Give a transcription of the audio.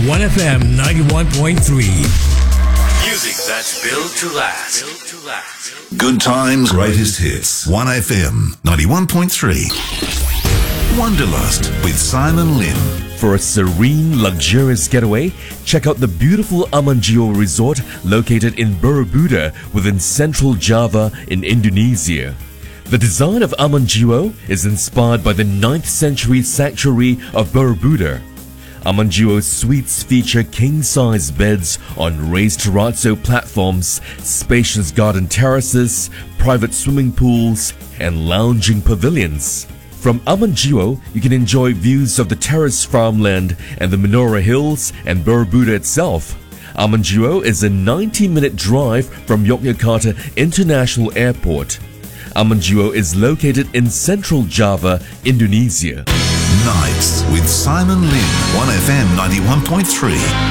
1FM 91.3. Music that's built to last. Good times, greatest hits. 1FM 91.3. Wanderlust with Simon Lim. For a serene, luxurious getaway, check out the beautiful Amanjio Resort located in Borobudur within central Java in Indonesia. The design of Amanjio is inspired by the 9th century sanctuary of Borobudur. Amanjio suites feature king-size beds on raised terrazzo platforms, spacious garden terraces, private swimming pools, and lounging pavilions. From Amanjio, you can enjoy views of the terrace farmland and the Menorah Hills and Borobudur itself. Amanjio is a 90-minute drive from Yogyakarta International Airport. Amanjio is located in central Java, Indonesia. Nights with Simon Lim. 1FM 91.3.